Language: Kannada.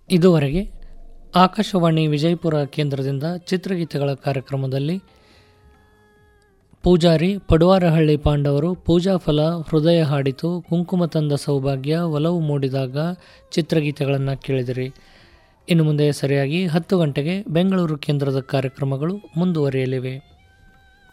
ಇದುವರೆಗೆ ಆಕಾಶವಾಣಿ ವಿಜಯಪುರ ಕೇಂದ್ರದಿಂದ ಚಿತ್ರಗೀತೆಗಳ ಕಾರ್ಯಕ್ರಮದಲ್ಲಿ ಪೂಜಾರಿ ಪಡುವಾರಹಳ್ಳಿ ಪಾಂಡವರು ಪೂಜಾ ಫಲ ಹೃದಯ ಹಾಡಿತು ಕುಂಕುಮ ತಂದ ಸೌಭಾಗ್ಯ ಒಲವು ಮೂಡಿದಾಗ ಚಿತ್ರಗೀತೆಗಳನ್ನು ಕೇಳಿದಿರಿ. ಇನ್ನು ಮುಂದೆ ಸರಿಯಾಗಿ 10 ಗಂಟೆಗೆ ಬೆಂಗಳೂರು ಕೇಂದ್ರದ ಕಾರ್ಯಕ್ರಮಗಳು ಮುಂದುವರಿಯಲಿವೆ.